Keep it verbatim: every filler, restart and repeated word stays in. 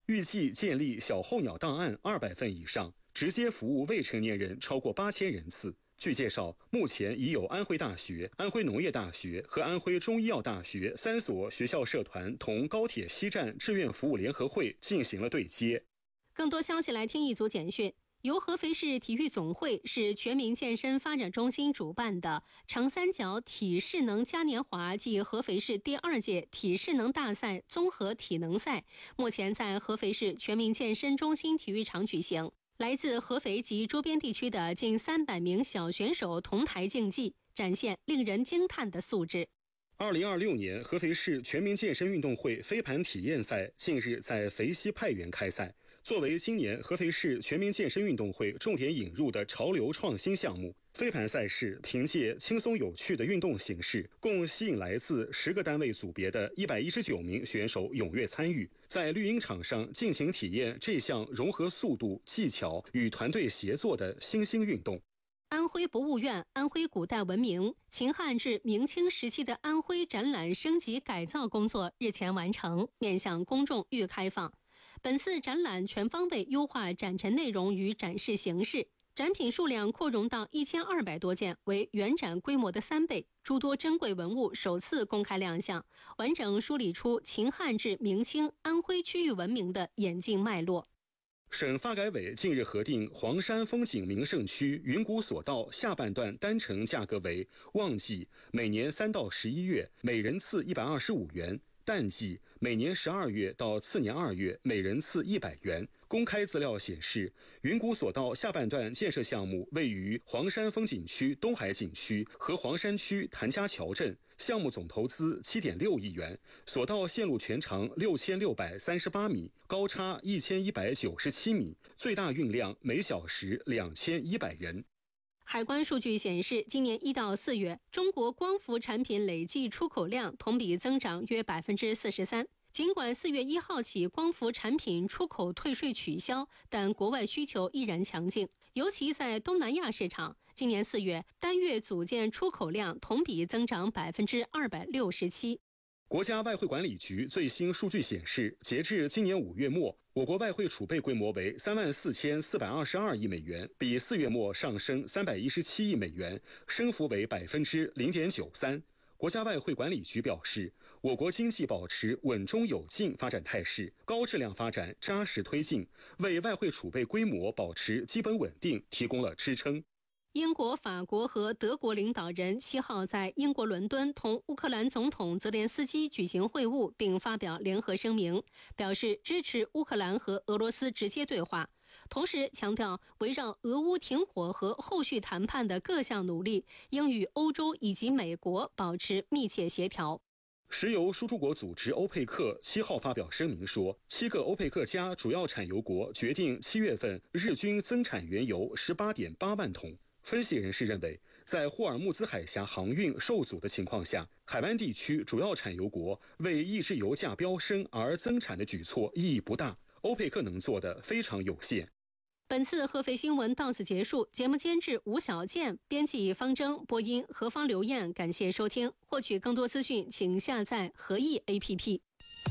预计建立小候鸟档案二百份以上，直接服务未成年人超过八千人次。据介绍，目前已有安徽大学、安徽农业大学和安徽中医药大学三所学校社团同高铁西站志愿服务联合会进行了对接。 更多消息来听一组简讯。由合肥市体育总会市全民健身发展中心主办的长三角体适能嘉年华暨合肥市第二届体适能大赛综合体能赛，目前在合肥市全民健身中心体育场举行。来自合肥及周边地区的近三百名小选手同台竞技，展现令人惊叹的素质。 二零二六年合肥市全民健身运动会飞盘体验赛近日在肥西派园开赛。作为今年合肥市全民健身运动会重点引入的潮流创新项目，飞盘赛事凭借轻松有趣的运动形式，共吸引来自十个单位组别的一百一十九名选手踊跃参与，在绿茵场上尽情体验这项融合速度、技巧与团队协作的新兴运动。 安徽博物院安徽古代文明秦汉至明清时期的安徽展览升级改造工作日前完成，面向公众预开放。本次展览全方位优化展陈内容与展示形式，展品数量扩容到一千二百多件，为原展规模的三倍。诸多珍贵文物首次公开亮相，完整梳理出秦汉至明清安徽区域文明的演进脉络。 省发改委近日核定黄山风景名胜区云谷索道下半段单程价格为旺季每年三到十一月每人次一百二十五元，淡季每年十二月到次年二月每人次一百元。公开资料显示，云谷索道下半段建设项目位于黄山风景区东海景区和黄山区谭家桥镇，项目总投资七点六亿元，索道线路全长六千六百三十八米，高差一千一百九十七米，最大运量每小时两千一百人。 海关数据显示，今年一到四月，中国光伏产品累计出口量同比增长约百分之四十三。尽管四月一号起光伏产品出口退税取消，但国外需求依然强劲，尤其在东南亚市场。今年四月单月组件出口量同比增长百分之二百六十七。 国家外汇管理局最新数据显示，截至今年五月末，我国外汇储备规模为三万四千四百二十二亿美元，比四月末上升三百一十七亿美元，升幅为百分之零点九三。国家外汇管理局表示，我国经济保持稳中有进发展态势，高质量发展扎实推进，为外汇储备规模保持基本稳定提供了支撑。 英国、法国和德国领导人七号在英国伦敦同乌克兰总统泽连斯基举行会晤，并发表联合声明，表示支持乌克兰和俄罗斯直接对话，同时强调围绕俄乌停火和后续谈判的各项努力应与欧洲以及美国保持密切协调。 石油输出国组织欧佩克七号发表声明说，七个欧佩克加主要产油国决定七月份日均增产原油 十八点八万桶。分析人士认为，在霍尔木兹海峡航运受阻的情况下，海湾地区主要产油国为抑制油价飙升而增产的举措意义不大，欧佩克能做的非常有限。 本次合肥新闻到此结束，节目监制吴小健，编辑方征，播音何方刘燕，感谢收听。获取更多资讯，请下载合意 A P P。